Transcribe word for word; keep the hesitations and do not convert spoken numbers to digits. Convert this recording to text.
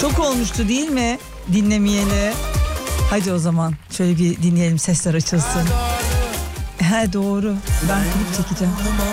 Çok olmuştu değil mi dinlemeyeli? Hadi o zaman şöyle bir dinleyelim, sesler açılsın. He doğru. Ben klip çekeceğim.